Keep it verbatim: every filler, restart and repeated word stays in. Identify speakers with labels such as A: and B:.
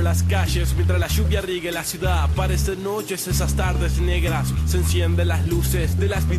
A: las calles mientras la lluvia riegue la ciudad. Parecen noches esas tardes negras, se encienden las luces de las